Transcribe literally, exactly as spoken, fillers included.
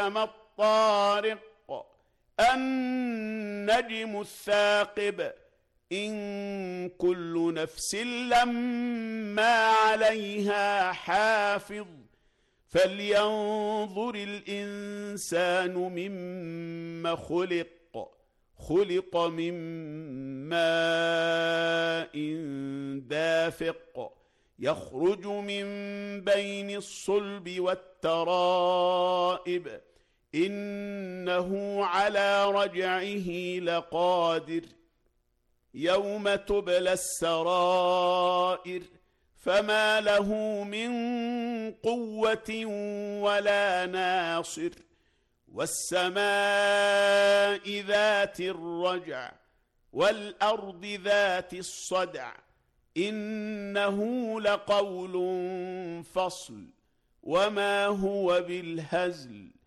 ما الطارق النجم الثاقب إن كل نفس لما عليها حافظ فلينظر الإنسان مما خلق خلق من ماء دافق يخرج من بين الصلب والترائب إنه على رجعه لقادر يوم تبلى السرائر فما له من قوة ولا ناصر والسماء ذات الرجع والأرض ذات الصدع إنه لقول فصل وما هو بالهزل